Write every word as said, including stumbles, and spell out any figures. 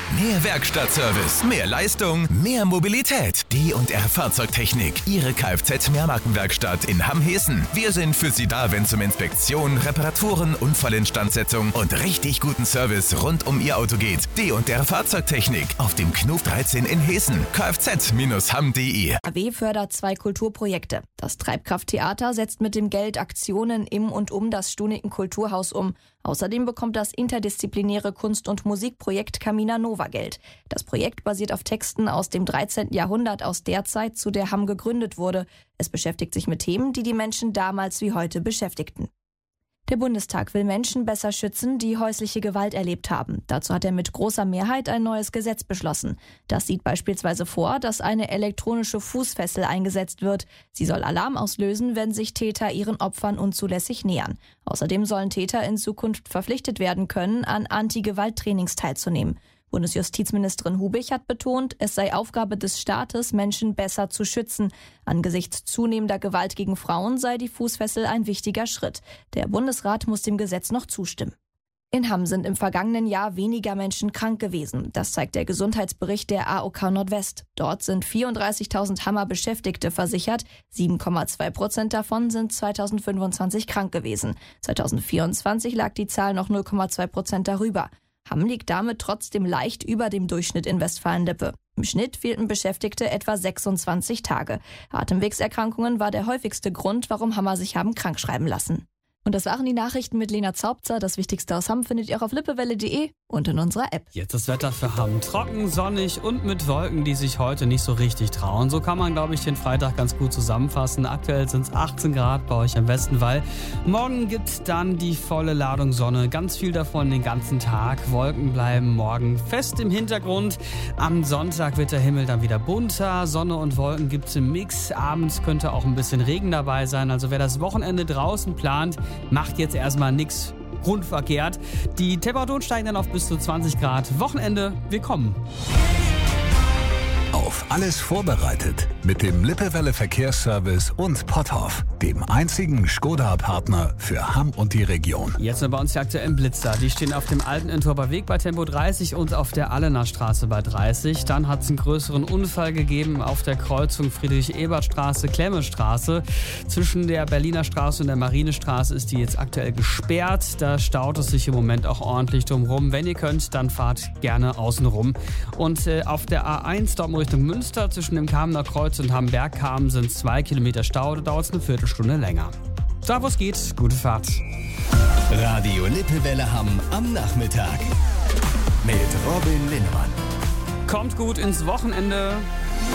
Mehr Werkstattservice, mehr Leistung, mehr Mobilität. D und R Fahrzeugtechnik, Ihre Kfz-Mehrmarkenwerkstatt in Hamm-Hessen. Wir sind für Sie da, wenn es um Inspektion, Reparaturen, Unfallinstandsetzung und richtig guten Service rund um Ihr Auto geht. D und R Fahrzeugtechnik auf dem Knuf dreizehn in Hessen. kfz Bindestrich hamm punkt de. A W fördert zwei Kulturprojekte. Das Treibkraft-Theater setzt mit dem Geld Aktionen im und um das Stuniken Kulturhaus um. Außerdem bekommt das interdisziplinäre Kunst- und Musikprojekt Camina Nova Geld. Das Projekt basiert auf Texten aus dem dreizehnten Jahrhundert, aus der Zeit, zu der Hamm gegründet wurde. Es beschäftigt sich mit Themen, die die Menschen damals wie heute beschäftigten. Der Bundestag will Menschen besser schützen, die häusliche Gewalt erlebt haben. Dazu hat er mit großer Mehrheit ein neues Gesetz beschlossen. Das sieht beispielsweise vor, dass eine elektronische Fußfessel eingesetzt wird. Sie soll Alarm auslösen, wenn sich Täter ihren Opfern unzulässig nähern. Außerdem sollen Täter in Zukunft verpflichtet werden können, an Anti-Gewalt-Trainings teilzunehmen. Bundesjustizministerin Hubich hat betont, es sei Aufgabe des Staates, Menschen besser zu schützen. Angesichts zunehmender Gewalt gegen Frauen sei die Fußfessel ein wichtiger Schritt. Der Bundesrat muss dem Gesetz noch zustimmen. In Hamm sind im vergangenen Jahr weniger Menschen krank gewesen. Das zeigt der Gesundheitsbericht der A O K Nordwest. Dort sind vierunddreißigtausend Hammer Beschäftigte versichert. sieben Komma zwei Prozent davon sind zweitausendfünfundzwanzig krank gewesen. zweitausendvierundzwanzig lag die Zahl noch null Komma zwei Prozent darüber. Hamm liegt damit trotzdem leicht über dem Durchschnitt in Westfalen-Lippe. Im Schnitt fehlten Beschäftigte etwa sechsundzwanzig Tage. Atemwegserkrankungen war der häufigste Grund, warum Hammer sich haben krankschreiben lassen. Und das waren die Nachrichten mit Lena Zaubzer. Das Wichtigste aus Hamm findet ihr auch auf lippewelle punkt de und in unserer App. Jetzt das Wetter für Hamm. Trocken, sonnig und mit Wolken, die sich heute nicht so richtig trauen. So kann man, glaube ich, den Freitag ganz gut zusammenfassen. Aktuell sind es achtzehn Grad bei euch am Westenwall. Morgen gibt dann die volle Ladung Sonne. Ganz viel davon den ganzen Tag. Wolken bleiben morgen fest im Hintergrund. Am Sonntag wird der Himmel dann wieder bunter. Sonne und Wolken gibt es im Mix. Abends könnte auch ein bisschen Regen dabei sein. Also wer das Wochenende draußen plant, macht jetzt erstmal nichts grundverkehrt. Die Temperaturen steigen dann auf bis zu zwanzig Grad. Wochenende willkommen. Auf alles vorbereitet mit dem Lippewelle Verkehrsservice und Potthoff, dem einzigen Skoda-Partner für Hamm und die Region. Jetzt noch bei uns die aktuellen Blitzer. Die stehen auf dem alten Entorber Weg bei Tempo dreißig und auf der Allener Straße bei dreißig. Dann hat es einen größeren Unfall gegeben auf der Kreuzung Friedrich-Ebert-Straße, Klemmestraße. Zwischen der Berliner Straße und der Marinestraße ist die jetzt aktuell gesperrt. Da staut es sich im Moment auch ordentlich drumherum. Wenn ihr könnt, dann fahrt gerne außen rum. Und äh, auf der A eins dort Richtung Münster zwischen dem Kamener Kreuz und Hamberg-Kamen sind zwei Kilometer Stau, da dauert es eine Viertelstunde länger. Da wo es geht, gute Fahrt. Radio Lippewelle Hamm am Nachmittag mit Robin Linnemann. Kommt gut ins Wochenende.